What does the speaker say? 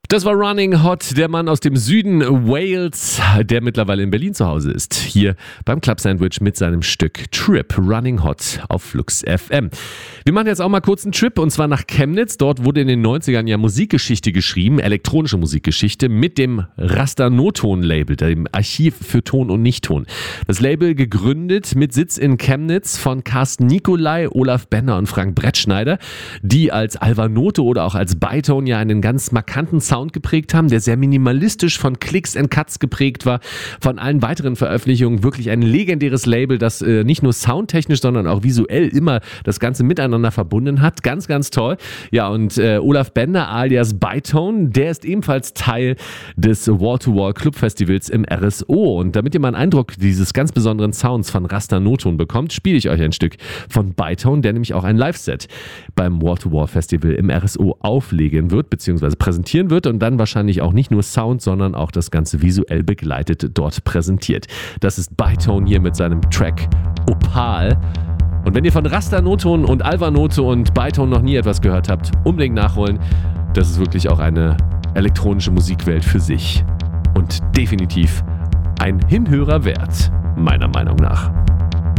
Das war Running Hot, der Mann aus dem Süden Wales, der mittlerweile in Berlin zu Hause ist. Hier beim Club Sandwich mit seinem Stück Trip, Running Hot auf Flux FM. Wir machen jetzt auch mal kurz einen Trip und zwar nach Chemnitz. Dort wurde in den 90ern ja Musikgeschichte geschrieben, elektronische Musikgeschichte mit dem Raster No-Ton Label, dem Archiv für Ton und Nichtton. Das Label gegründet mit Sitz in Chemnitz von Carsten Nicolai, Olaf Bender und Frank Brettschneider, die als Alvanote oder auch als Bytone ja einen ganz markanten Sound geprägt haben, der sehr minimalistisch von Clicks and Cuts geprägt war. Von allen weiteren Veröffentlichungen wirklich ein legendäres Label, das nicht nur soundtechnisch, sondern auch visuell immer das Ganze miteinander verbunden hat. Ganz, ganz toll. Ja, und Olaf Bender alias Bytone, der ist ebenfalls Teil des Wall-to-Wall Club Festivals im RSO. Und damit ihr mal einen Eindruck dieses ganz besonderen Sounds von Raster No-Ton bekommt, spiele ich euch ein Stück von Bytone, der nämlich auch ein Live-Set beim Wall-to-Wall Festival im RSO auflegen wird, beziehungsweise präsentieren wird und dann wahrscheinlich auch nicht nur Sound, sondern auch das Ganze visuell begleitet dort präsentiert. Das ist Bytone hier mit seinem Track Opal. Und wenn ihr von Raster No-Ton und Alvanote und Bytone noch nie etwas gehört habt, unbedingt nachholen. Das ist wirklich auch eine elektronische Musikwelt für sich. Und definitiv ein Hinhörer wert, meiner Meinung nach.